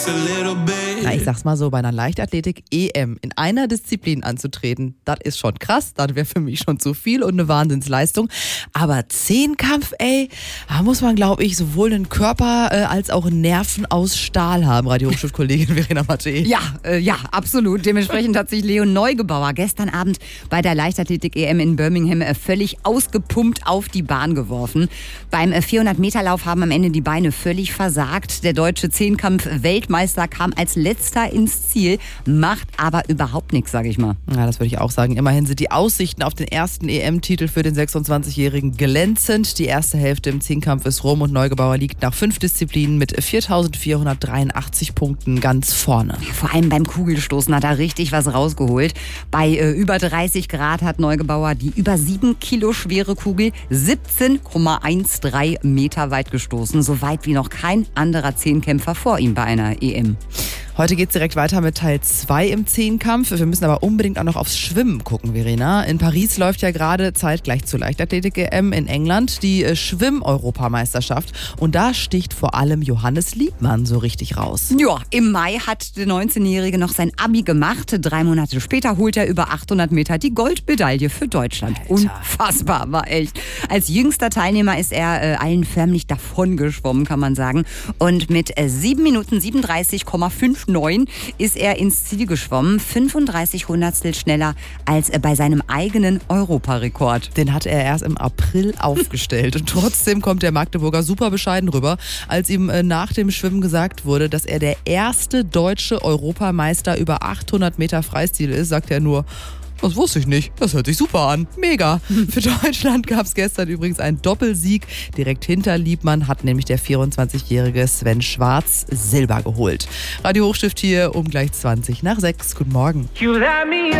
Na, ich sag's mal so, bei einer Leichtathletik-EM in einer Disziplin anzutreten, das ist schon krass, das wäre für mich schon zu viel und eine Wahnsinnsleistung. Aber Zehnkampf, da muss man, glaube ich, sowohl einen Körper als auch Nerven aus Stahl haben, Radio-Hochschulkollegin Verena Mattei. Ja, absolut. Dementsprechend hat sich Leon Neugebauer gestern Abend bei der Leichtathletik-EM in Birmingham völlig ausgepumpt auf die Bahn geworfen. Beim 400-Meter-Lauf haben am Ende die Beine völlig versagt. Der deutsche Zehnkampf-Weltmeister kam als letzter ins Ziel, macht aber überhaupt nichts, sage ich mal. Ja, das würde ich auch sagen. Immerhin sind die Aussichten auf den ersten EM-Titel für den 26-Jährigen glänzend. Die erste Hälfte im Zehnkampf ist rum und Neugebauer liegt nach 5 Disziplinen mit 4.483 Punkten ganz vorne. Vor allem beim Kugelstoßen hat er richtig was rausgeholt. Bei über 30 Grad hat Neugebauer die über 7 Kilo schwere Kugel 17,13 Meter weit gestoßen. So weit wie noch kein anderer Zehnkämpfer vor ihm bei einer EM. Heute geht's direkt weiter mit Teil 2 im Zehnkampf. Wir müssen aber unbedingt auch noch aufs Schwimmen gucken, Verena. In Paris läuft ja gerade zeitgleich zur Leichtathletik-EM in England die Schwimm-Europameisterschaft. Und da sticht vor allem Johannes Liebmann so richtig raus. Ja, im Mai hat der 19-Jährige noch sein Abi gemacht. 3 Monate später holt er über 800 Meter die Goldmedaille für Deutschland. Alter. Unfassbar, war echt. Als jüngster Teilnehmer ist er allen förmlich davon geschwommen, kann man sagen. Und mit 7 Minuten 37,59 ist er ins Ziel geschwommen. 35 Hundertstel schneller als bei seinem eigenen Europarekord. Den hat er erst im April aufgestellt. Und trotzdem kommt der Magdeburger super bescheiden rüber, als ihm nach dem Schwimmen gesagt wurde, dass er der erste deutsche Europameister über 800 Meter Freistil ist, sagt er nur: Das wusste ich nicht. Das hört sich super an. Mega. Für Deutschland gab es gestern übrigens einen Doppelsieg. Direkt hinter Liebmann hat nämlich der 24-jährige Sven Schwarz Silber geholt. Radio Hochstift hier um gleich 20 nach 6. Guten Morgen.